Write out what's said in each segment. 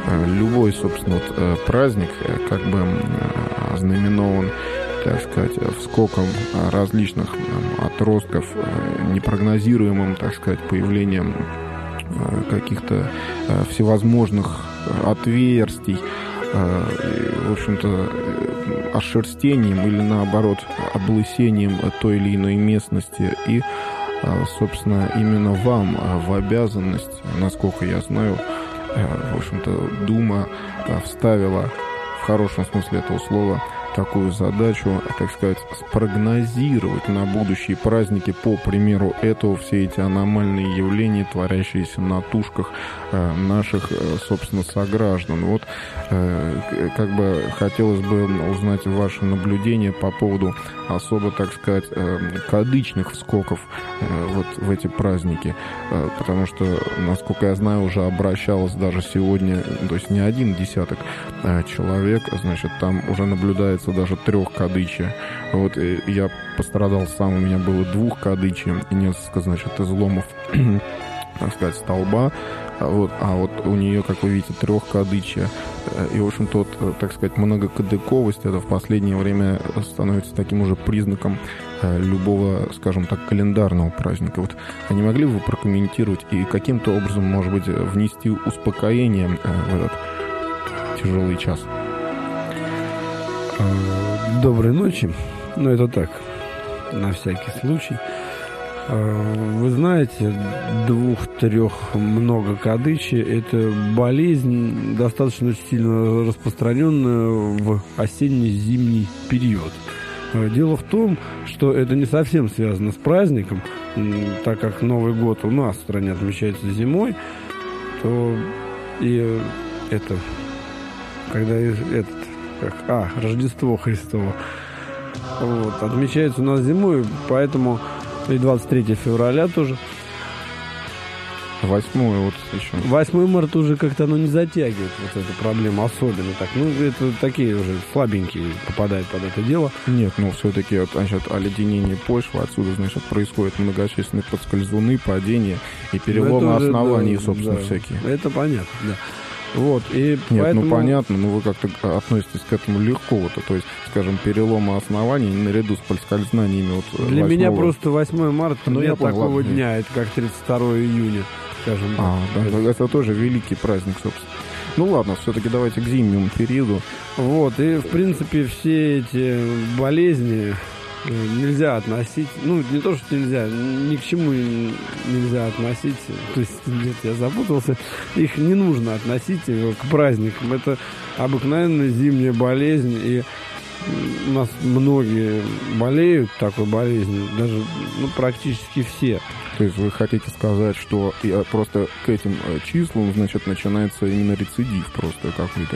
любой, собственно, праздник как бы ознаменован, так сказать, вскоком различных отростков, непрогнозируемым, так сказать, появлением каких-то всевозможных отверстий, в общем-то, ошерстением или, наоборот, облысением той или иной местности. И, собственно, именно вам в обязанность, насколько я знаю, в общем-то, Дума вставила в хорошем смысле этого слова такую задачу, так сказать, спрогнозировать на будущие праздники, по примеру этого, все эти аномальные явления, творящиеся на тушках наших, собственно, сограждан. Вот как бы хотелось бы узнать ваши наблюдения по поводу особо, так сказать, кадычных вскоков вот в эти праздники, потому что, насколько я знаю, уже обращалось даже сегодня, то есть не один десяток человек, значит, там уже наблюдается даже 3 кадыча. Вот я пострадал сам, у меня было 2 кадыча и несколько, значит, изломов, так сказать, столба. А вот у нее, как вы видите, 3 кадыча. И, в общем-то, так сказать, многокадыковость, это в последнее время становится таким уже признаком любого, скажем так, календарного праздника. Вот не могли бы вы прокомментировать и каким-то образом, может быть, внести успокоение в этот тяжелый час? Доброй ночи. Ну, это так, на всякий случай. Вы знаете, 2-3 многокадычи – это болезнь достаточно сильно распространенная в осенне-зимний период. Дело в том, что это не совсем связано с праздником, так как Новый год у нас в стране отмечается зимой, то и это, когда Рождество Христово вот, отмечается у нас зимой, поэтому и 23 февраля тоже. 8 вот еще. 8 марта уже как-то оно не затягивает вот эту проблему особенно так. Ну, это такие уже слабенькие попадают под это дело. Нет, ну, все-таки, значит, оледенение почвы, отсюда, значит, происходят многочисленные подскользуны, падения и переломы оснований, да, собственно, да, всякие. Это понятно, да. Вот, и нет, поэтому... ну понятно, но вы как-то относитесь к этому легко, вот, то есть, скажем, переломы оснований наряду с подскользнаниями. Вот, для меня просто 8 марта нет такого ладно, дня, это как 32 июня, скажем так. Да, это тоже великий праздник, собственно. Ну ладно, все-таки давайте к зимнему периоду. Вот, и в принципе все эти болезни нельзя относить, ну, не то, что нельзя, ни к чему нельзя относить, то есть, нет, я запутался, их не нужно относить к праздникам, это обыкновенная зимняя болезнь, и у нас многие болеют такой болезнью, даже, ну, практически все. То есть вы хотите сказать, что просто к этим числам, значит, начинается именно рецидив просто какой-то?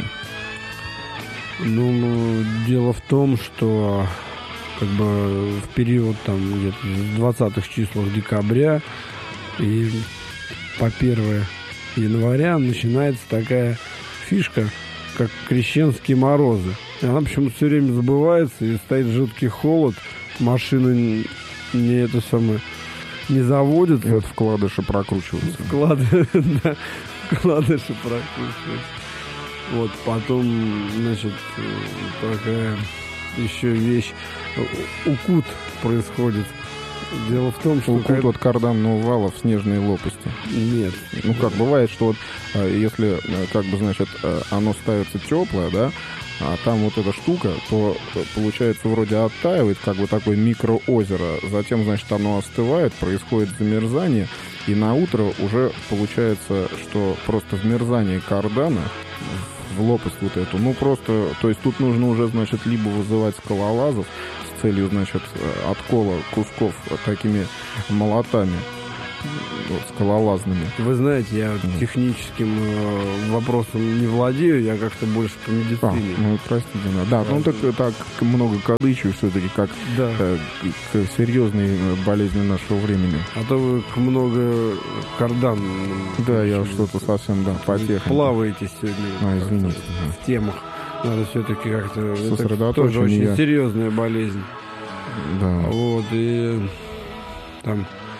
Ну, дело в том, что как бы в период там где-то в 20-х числах декабря и по 1 января начинается такая фишка, как крещенские морозы. И она почему-то все время забывается, и стоит жуткий холод, машины не заводят. И вот вкладыши прокручиваются. Да, вкладыши прокручиваются. Вот, потом, значит, такая еще вещь, укут происходит. Дело в том, что... Укут от карданного вала в снежные лопасти. Нет. Ну, как бывает, что вот если, как бы, значит, оно ставится теплое, да, а там вот эта штука, то, получается, вроде оттаивает, как бы такое микроозеро, затем, значит, оно остывает, происходит замерзание, и на утро уже получается, что просто вмерзание кардана в лопасть вот эту, ну, просто, то есть тут нужно уже, значит, либо вызывать скалолазов с целью, значит, откола кусков такими молотами, вот, скалолазными. Вы знаете, я техническим вопросом не владею, я как-то больше по медицине. Ну, простите, да. Ну, так много кадычу все-таки, как да. К серьезной болезни нашего времени. А то вы к много кардан. Да, я что-то совсем, да, потехоньку. Плаваете сегодня. Извините. В темах. Надо все-таки как-то... Сосредоточение. Тоже очень серьезная болезнь. Да. Вот, и там...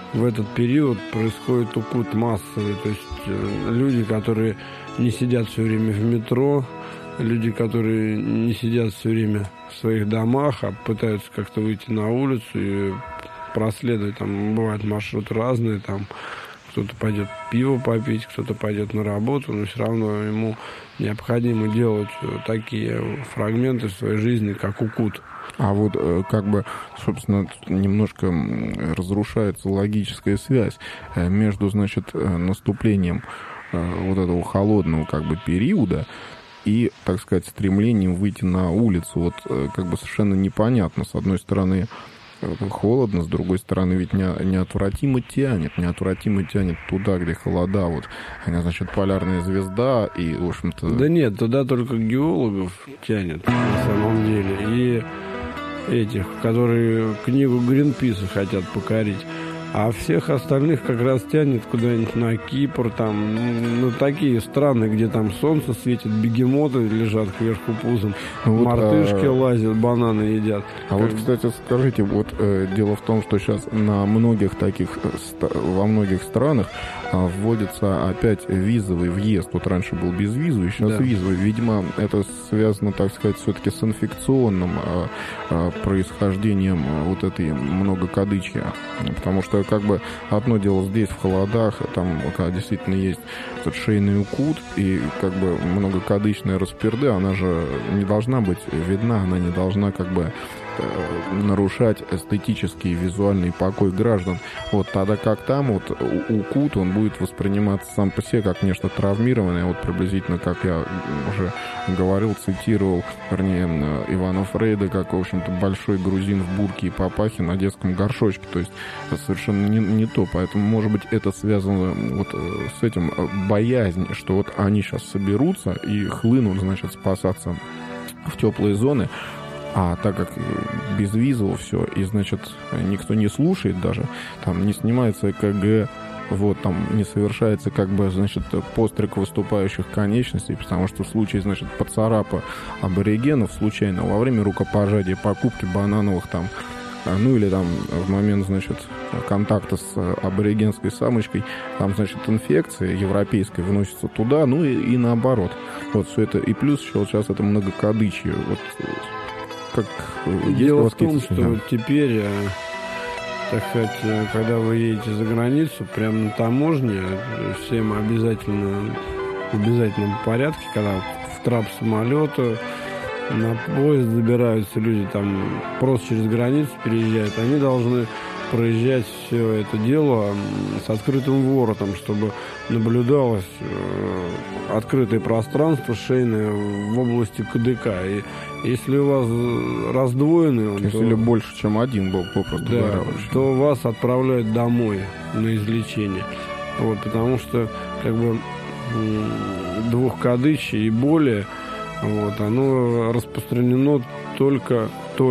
в этот период происходит укут массовый. То есть люди, которые не сидят все время в метро, люди, которые не сидят все время в своих домах, а пытаются как-то выйти на улицу и проследовать. Там бывают маршруты разные, там кто-то пойдет пиво попить, кто-то пойдет на работу, но все равно ему необходимо делать такие фрагменты в своей жизни, как укут. А вот как бы, собственно, немножко разрушается логическая связь между, значит, наступлением вот этого холодного как бы периода и, так сказать, стремлением выйти на улицу. Вот как бы совершенно непонятно. С одной стороны, холодно, с другой стороны, ведь неотвратимо тянет туда, где холода. Вот, значит, полярная звезда и, в общем-то... Да нет, туда только геологов тянет, на самом деле. И этих, которые книгу Гринписа хотят покорить. А всех остальных как раз тянет куда-нибудь на Кипр, там, ну, такие страны, где там солнце светит, бегемоты лежат кверху пузом, вот, мартышки лазят, бананы едят. Вот, кстати, скажите, вот дело в том, что сейчас во многих странах вводится опять визовый въезд. Вот раньше был безвизовый, сейчас визовый. Видимо, это связано, так сказать, все-таки с инфекционным происхождением вот этой многокадычи. Потому что как бы одно дело здесь в холодах, там действительно есть этот шейный укут и как бы многокадычная распирды, она же не должна быть видна, она не должна как бы нарушать эстетический и визуальный покой граждан. Вот тогда как там вот укут, он будет восприниматься сам по себе как нечто травмированное, вот приблизительно, как я уже говорил, цитировал, вернее, Ивана Фрейда, как, в общем-то, большой грузин в бурке и папахе на детском горшочке. То есть совершенно не то. Поэтому, может быть, это связано вот с этим боязнь, что вот они сейчас соберутся и хлынут, значит, спасаться в теплые зоны. А так как без визового все, и, значит, никто не слушает даже, там не снимается ЭКГ, вот, там не совершается, как бы, значит, постриг выступающих конечностей, потому что в случае, значит, поцарапа аборигенов случайно во время рукопожатия, покупки банановых там, ну или там в момент, значит, контакта с аборигенской самочкой, там, значит, инфекция европейская выносится туда, ну и наоборот. Вот все это, и плюс еще вот сейчас это многокадычие, вот. Как дело в том, что теперь, так сказать, когда вы едете за границу, прямо на таможне, всем в обязательном порядке, когда в трап самолета, на поезд забираются люди, там просто через границу переезжают, они должны проезжать все это дело с открытым воротом, чтобы наблюдалось открытое пространство шейное в области КДК. И если у вас раздвоенный он, если больше, чем один был, попросту говоря, то вас отправляют домой на излечение. Вот, потому что как бы двухкадычие и более, вот, оно распространено только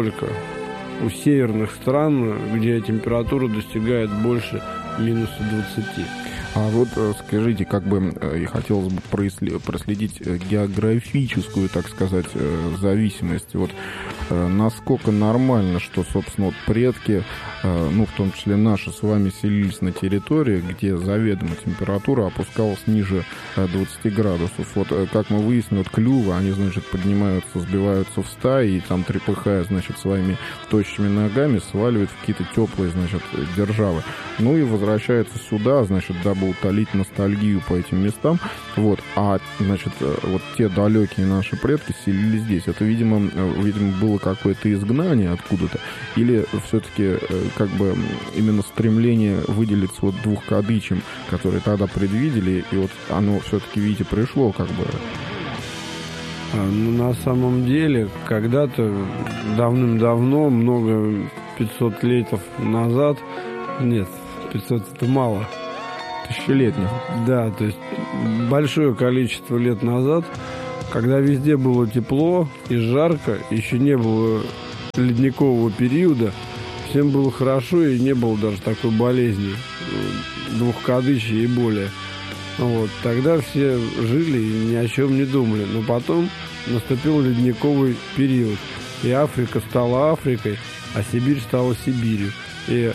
у северных стран, где температура достигает больше минуса 20. А вот скажите, как бы я хотелось бы проследить географическую, так сказать, зависимость. Вот насколько нормально, что, собственно, вот предки, ну, в том числе наши с вами, селились на территории, где заведомо температура опускалась ниже 20 градусов. Вот как мы выяснили, вот клювы, они, значит, поднимаются, сбиваются в стаи и там, трепыхая, значит, своими тощими ногами, сваливают в какие-то теплые, значит, державы. Ну и возвращаются сюда, значит, дабы утолить ностальгию по этим местам. Вот. А, значит, вот те далекие наши предки селились здесь. Это, видимо, было какое-то изгнание откуда-то. Или все-таки, как бы, именно стремление выделиться вот двухкадычем, которые тогда предвидели, и вот оно все-таки, видите, пришло, как бы... Ну, на самом деле, когда-то, давным-давно, много 500 лет назад, нет, 500 это мало, тысячелетних. Да, то есть большое количество лет назад, когда везде было тепло и жарко, еще не было ледникового периода, всем было хорошо и не было даже такой болезни, двухкадычия и более. Вот, тогда все жили и ни о чем не думали. Но потом наступил ледниковый период. И Африка стала Африкой, а Сибирь стала Сибирью. И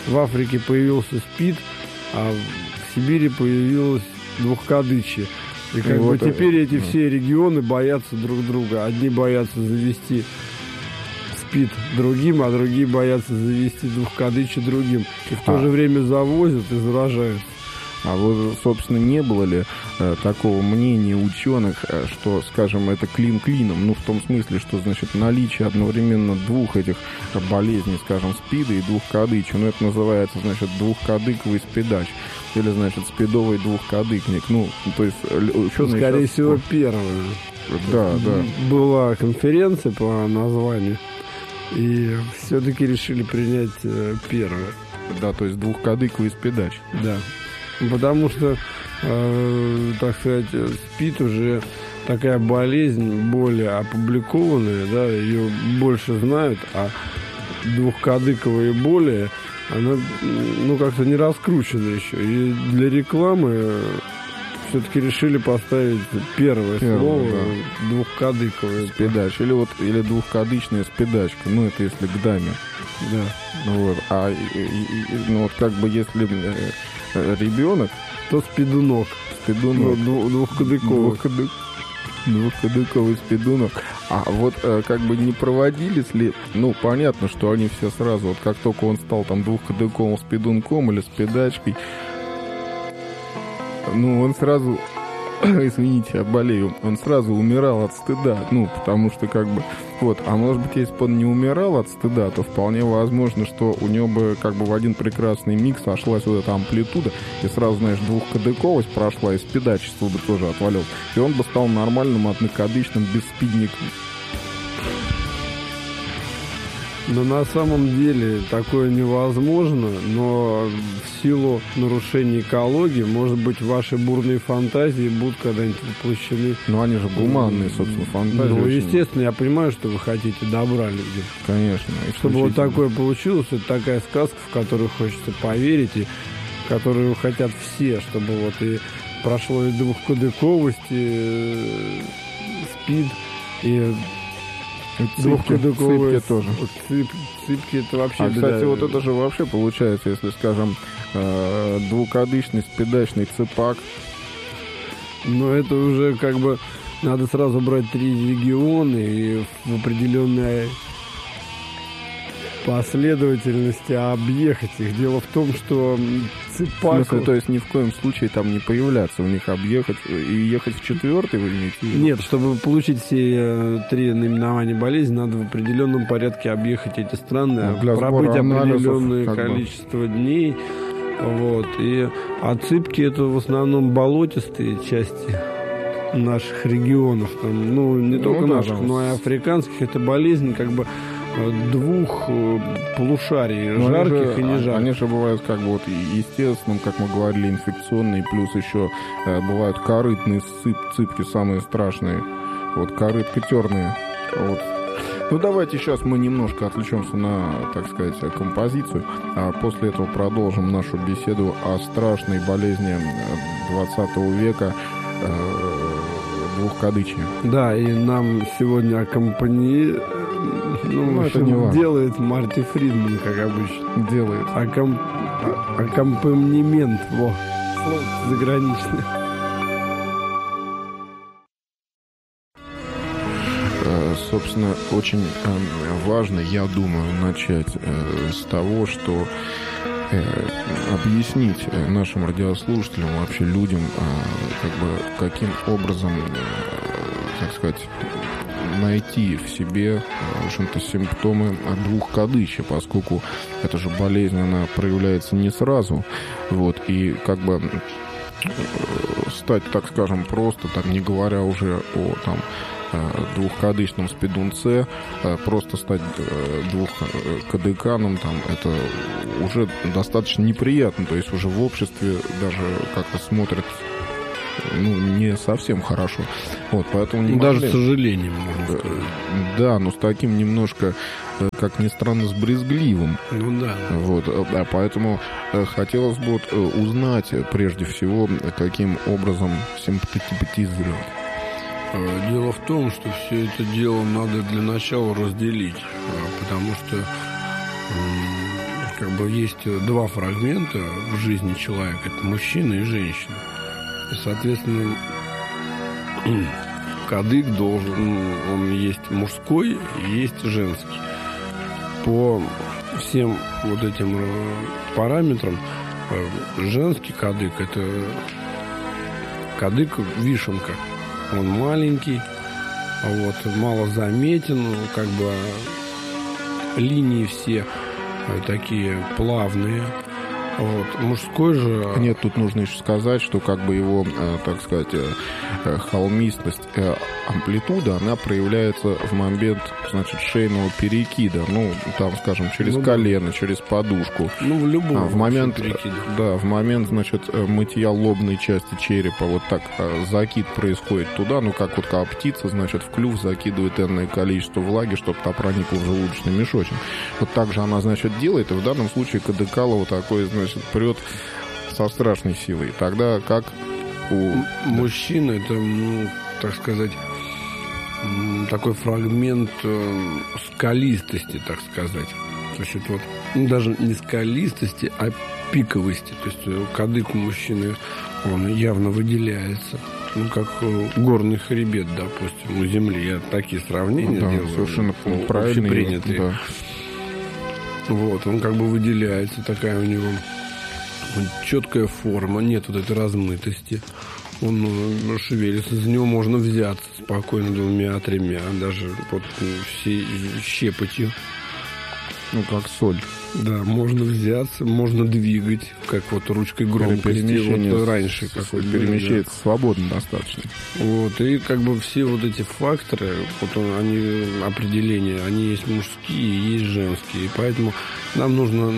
в Африке появился СПИД, а в Сибири появилось двухкадычие. И как бы теперь эти все регионы боятся друг друга. Одни боятся завести СПИД другим, а другие боятся завести двухкадычие другим. И в то же время завозят и заражают. А вот, собственно, не было ли такого мнения ученых, что, скажем, это клин клином? Ну, в том смысле, что, значит, наличие одновременно двух этих болезней, скажем, СПИДа и двухкадычия, это называется, значит, двухкадыковый спидач. Или, значит, спидовый двухкадыкник. Ну, то есть ученые... Скорее всего, первое. Да. Была конференция по названию, и все-таки решили принять первое. Да, то есть двухкадыковый спидач. Да. Потому что, так сказать, СПИД уже такая болезнь более опубликованная, да, ее больше знают, а двухкадыковая более, она, как-то не раскручена еще. И для рекламы все-таки решили поставить первое слово, да. Двухкадыковое. Спидач. Или двухкадычная спидачка. Ну, это если к даме. Да. Вот. Как бы если ребенок, то спидунок. Двухкадыковый. Двухкадыковый спидунок. А вот как бы не проводились ли... Ну, понятно, что они все сразу, вот как только он стал там двухкадыковым спидунком или спидачкой, он сразу... Извините, я болею. Он сразу умирал от стыда. Потому что как бы... Вот. А может быть, если бы он не умирал от стыда, то вполне возможно, что у него бы как бы в один прекрасный миг сошлась вот эта амплитуда, и сразу, знаешь, двухкадыковость прошла, и спидачество бы тоже отвалилось. И он бы стал нормальным однокадычным бесспидником. Но на самом деле такое невозможно, но в силу нарушения экологии, может быть, ваши бурные фантазии будут когда-нибудь воплощены. Ну, они же гуманные, собственно, фантазии. Ну, естественно, я понимаю, что вы хотите добра людям. Конечно. Чтобы вот такое получилось, это такая сказка, в которую хочется поверить, и которую хотят все, чтобы вот и прошло и двухкадыковость, и СПИД, и... Цыпки тоже. Цыпки это вообще... А, кстати, вот это же вообще получается, если, скажем, двухкадычный спидачный цыпак. Но это уже как бы надо сразу брать 3 региона и в определенной последовательности объехать их. Дело в том, что цыпак... В смысле, то есть ни в коем случае там не появляться, у них объехать и ехать в 4-й, вы имеете в виду? Нет, чтобы получить все 3 наименования болезни, надо в определенном порядке объехать эти страны, пробыть определенное количество дней. Вот. А цыпки это в основном болотистые части наших регионов. Там, не только наших, но и африканских. Это болезнь как бы 2 полушарий, жарких и не жарких. Они же бывают как бы вот естественным, как мы говорили, инфекционные, плюс еще бывают корытные цыпки, самые страшные. Вот корытко-терные. Вот. Давайте сейчас мы немножко отвлечемся на, так сказать, композицию, а после этого продолжим нашу беседу о страшной болезни 20 века двухкадычия. Да, и нам сегодня делает Марти Фридман, как обычно. Делает. Аккомпанемент. Слово заграничное. Собственно, очень важно, я думаю, начать с того, что объяснить нашим радиослушателям, вообще людям, как бы каким образом, так сказать, найти в себе, в общем-то, симптомы двухкадычия, поскольку эта же болезнь, она проявляется не сразу, вот, и как бы стать, так скажем, просто, там, не говоря уже о, там, двухкадычном спидунце, просто стать двухкадыканом, там, это уже достаточно неприятно, то есть уже в обществе даже как-то смотрят не совсем хорошо. Вот, поэтому даже с сожалением, можно сказать. Да, но с таким немножко, как ни странно, с брезгливым. Да. Вот, поэтому хотелось бы узнать прежде всего, каким образом симптоматизировать. Дело в том, что все это дело надо для начала разделить, потому что как бы есть два фрагмента в жизни человека. Это мужчина и женщина. И, соответственно, кадык должен, он есть мужской и есть женский. По всем вот этим параметрам женский кадык — это кадык-вишенка. Он маленький, вот, мало заметен, как бы линии все такие плавные. Вот. Мужской же... Нет, тут нужно еще сказать, что как бы его, так сказать, холмистость, амплитуда, она проявляется в момент, значит, шейного перекида. Ну, там, скажем, через колено, через подушку. Ну, в любом в момент перекида. Да, в момент, значит, мытья лобной части черепа, вот так закид происходит туда, ну, как вот как птица, значит, в клюв закидывает энное количество влаги, чтобы та проникла в желудочный мешочек. Вот так же она, значит, делает, и в данном случае кадыкалово такое, значит, прет со страшной силой. Тогда как у мужчины, это, ну, так сказать, такой фрагмент скалистости, так сказать. То есть это вот, ну, даже не скалистости, а пиковости. То есть кадык у мужчины, он явно выделяется. Ну, как горный хребет, допустим, у земли. Я такие сравнения делаю. Совершенно правильно. Принятые. Да. Вот, он как бы выделяется, такая у него четкая форма, нет вот этой размытости. Он шевелится, за него можно взяться спокойно 2-3, даже вот всей щепотью. Ну, как соль. Да, можно взяться, можно двигать, как вот ручкой громкости, вот раньше какой-то. Перемещается свободно достаточно. Вот, и как бы все вот эти факторы, вот они, определения, они есть мужские и есть женские. И поэтому нам нужно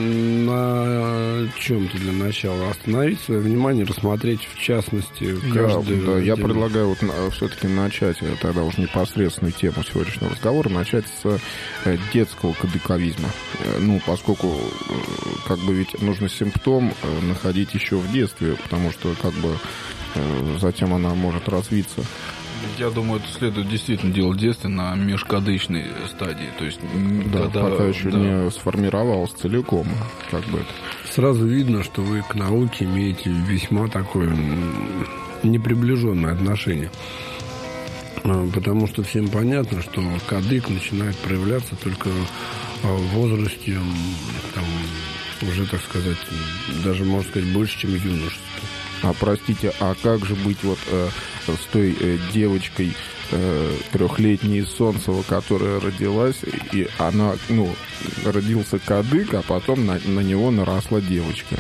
на чем-то для начала остановить свое внимание, рассмотреть в частности каждый... Я предлагаю вот все-таки начать, тогда уже непосредственную тему сегодняшнего разговора, начать с детского кадыковизма. Ну, поскольку как бы ведь нужно симптом находить еще в детстве, потому что как бы затем она может развиться. Я думаю, это следует действительно делать в детстве на межкадычной стадии. То есть, да, когда, пока еще не сформировалась целиком. Как бы это. Сразу видно, что вы к науке имеете весьма такое неприближенное отношение. Потому что всем понятно, что кадык начинает проявляться только в возрасте, там, уже, так сказать, даже, можно сказать, больше, чем в юношестве. А простите, а как же быть вот с той девочкой 3-летней из Солнцева, которая родилась, и она, ну, родился кадык, а потом на него наросла девочка?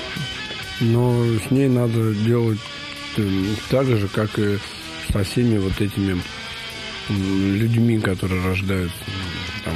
Но с ней надо делать так же, как и со всеми вот этими людьми, которые рождаются, там,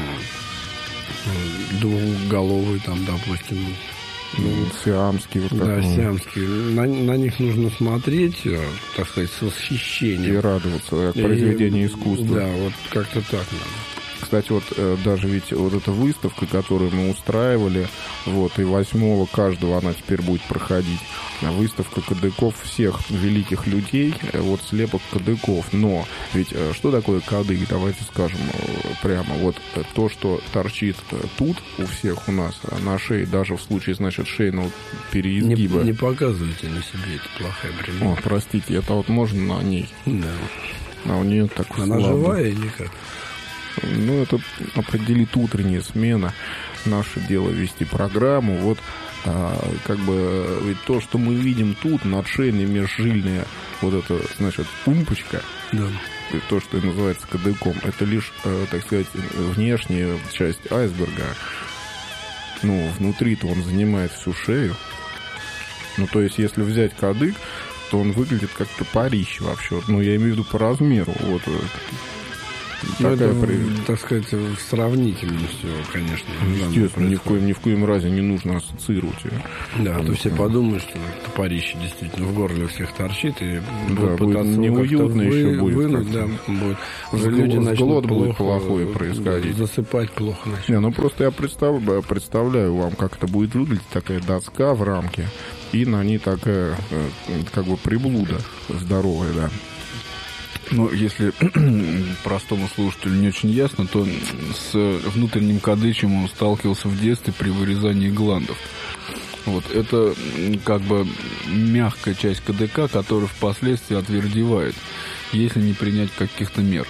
двухголовые, там, допустим, сиамские. Вот да, сиамские. На них нужно смотреть, так сказать, с восхищением. И радоваться произведению искусства. Да, вот как-то так надо. Кстати, вот даже ведь вот эта выставка, которую мы устраивали, вот, и 8-го каждого она теперь будет проходить. Выставка кадыков всех великих людей, вот слепок кадыков. Но ведь что такое кадык? Давайте скажем прямо. Вот то, что торчит тут у всех у нас на шее, даже в случае, значит, шейного переизгиба. Не показывайте на себе, это плохая примета. О, простите, это вот можно на ней. Да. А у нее так она слабо. Живая или как? Ну, это определит утренняя смена. Наше дело вести программу. Вот как бы ведь то, что мы видим тут, надшейная межжильная вот эта, значит, пумпочка, да. То, что и называется кадыком, это лишь, так сказать, внешняя часть айсберга. Ну, внутри-то он занимает всю шею. Ну, то есть, если взять кадык, то он выглядит как топорище вообще. Ну, я имею в виду по размеру. Вот. Это, так сказать, сравнительностью, конечно. Естественно, ни в коем разе не нужно ассоциировать ее. Да, а то все подумают, что топорище действительно в горле у всех торчит, и да, будет неуютно еще будет. Вынуть, да, будет. Уже люди начнут будет плохое происходить. Засыпать плохо начнут. Не, ну просто я представляю вам, как это будет выглядеть, такая доска в рамке, и на ней такая, как бы, приблуда здоровая, да. Ну, если простому слушателю не очень ясно, то с внутренним кадычем он сталкивался в детстве при вырезании гландов. Вот, это как бы мягкая часть КДК, которая впоследствии отвердевает, если не принять каких-то мер.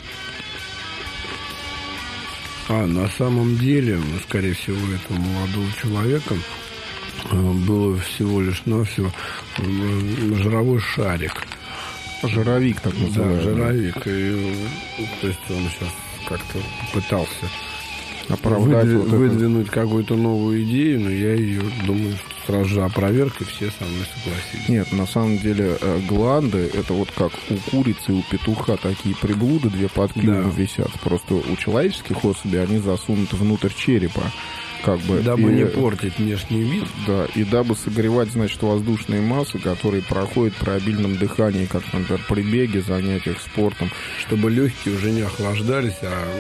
На самом деле, скорее всего, этого молодого человека было всего лишь навсего жировой шарик. Жировик, так называемый. Да, жировик. И, то есть он сейчас как-то пытался оправдать выдвинуть какую-то новую идею, но я ее, думаю, сразу же опроверг, и все со мной согласились. Нет, на самом деле гланды, это вот как у курицы, у петуха такие приблуды, две под клювом висят. Просто у человеческих особей они засунуты внутрь черепа. Как бы, дабы не портить внешний вид. Да, и дабы согревать, значит, воздушные массы, которые проходят при обильном дыхании, как, например, при беге, занятиях спортом. Чтобы легкие уже не охлаждались,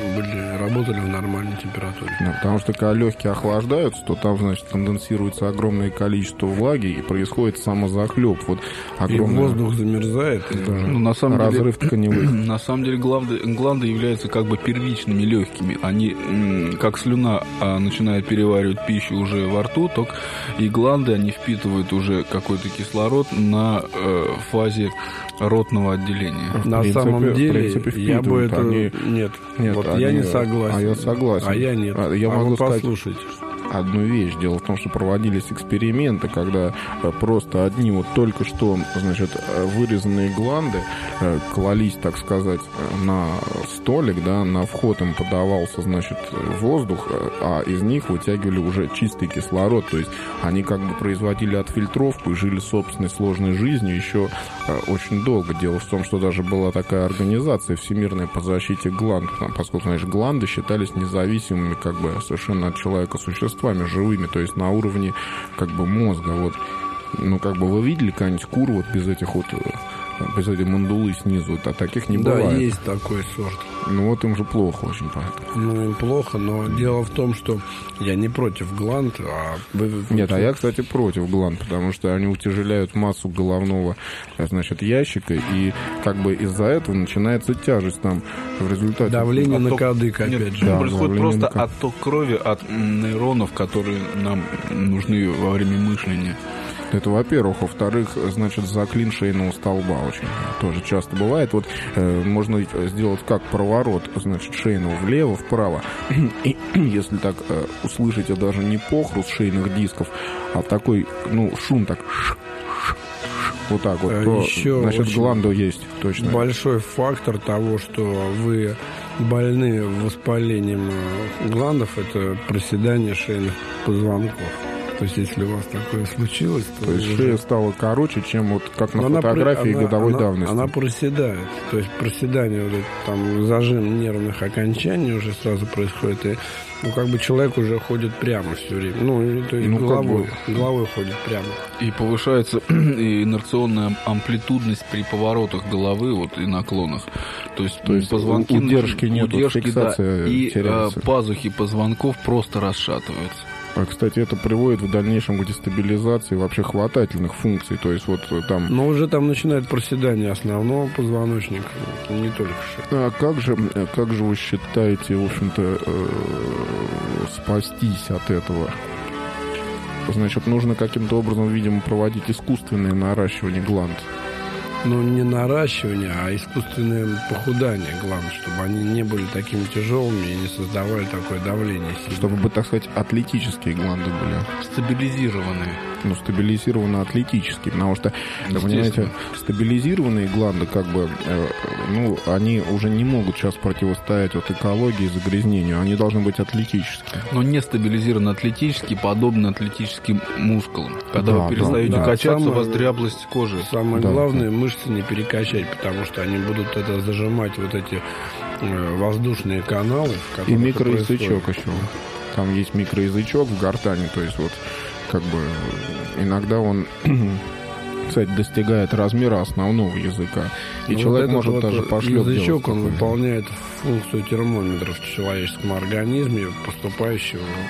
а работали в нормальной температуре. Да, потому что когда легкие охлаждаются, то там, значит, конденсируется огромное количество влаги и происходит самозахлеб. Вот огромное... И воздух замерзает. Да, на самом разрыв тканевых. На самом деле гланды являются как бы первичными легкими. Они, как слюна, начинают переваривать пищу уже во рту, только и гланды, они впитывают уже какой-то кислород на фазе ротного отделения. На самом деле, я бы это... Нет, вот они... я не согласен. А я согласен. А я нет. Я могу сказать послушайте одну вещь. Дело в том, что проводились эксперименты, когда просто одни вот только что, значит, вырезанные гланды клались, так сказать, на столик, да, на вход им подавался, значит, воздух, а из них вытягивали уже чистый кислород. То есть они как бы производили отфильтровку и жили собственной сложной жизнью еще очень долго. Дело в том, что даже была такая организация всемирная по защите гланд, поскольку, значит, гланды считались независимыми как бы совершенно от человека существами, живыми, то есть на уровне как бы мозга. Вот. Ну, как бы вы видели какую-нибудь куру вот без этих вот, без этой мандулы снизу? А таких не бывает. Да, есть такой сорт. Ну, вот им же плохо очень поэтому. Ну, им плохо, но дело в том, что я не против гланд, Нет, а я, кстати, против гланд, потому что они утяжеляют массу головного, значит, ящика, и как бы из-за этого начинается тяжесть там в результате. Давление на кадык, опять же. Да, происходит просто отток крови от нейронов, которые нам нужны во время мышления. Это, во-первых. Во-вторых, значит, заклин шейного столба очень тоже часто бывает. Вот можно сделать как проворот, значит, шейного влево, вправо. И если так услышите, даже не похруст шейных дисков, а такой, ну, шум так... Вот так вот. То, еще значит, гланду есть, точно. Большой фактор того, что вы больны воспалением гландов, это проседание шейных позвонков. То есть, если у вас такое случилось, то есть шея стала короче, чем вот как на фотографии годовой давности. Она проседает. То есть проседание, вот это, там, зажим нервных окончаний уже сразу происходит. И, ну, как бы человек уже ходит прямо все время. Ну, то есть головой ходит прямо. И повышается и инерционная амплитудность при поворотах головы вот, и наклонах. То есть позвонки... Удержки нет, фиксация теряется. И пазухи позвонков просто расшатываются. А, кстати, это приводит в дальнейшем к дестабилизации вообще хватательных функций. То есть вот там... Но уже там начинает проседание основного позвоночника, не только шеи. А как же вы считаете, в общем-то, спастись от этого? Значит, нужно каким-то образом, видимо, проводить искусственное наращивание гланд. Ну, не наращивание, а искусственное похудание гланд, чтобы они не были такими тяжелыми и не создавали такое давление. Чтобы, так сказать, атлетические гланды были. Стабилизированные. Ну, стабилизированно атлетические, потому что, понимаете, стабилизированные гланды, как бы, ну, они уже не могут сейчас противостоять от экологии и загрязнению, они должны быть атлетические. Но не стабилизированно атлетические, подобно атлетическим мускулам. Когда вы перестаете качаться, у вас дряблость кожи. Самое главное, мышцы не перекачать, потому что они будут это зажимать, вот эти воздушные каналы. И микроязычок еще. Там есть микроязычок в гортани, то есть вот как бы иногда он, кстати, достигает размера основного языка. И человек вот может даже пошлёп делать. Язычок, он выполняет функцию термометра в человеческом организме, поступающего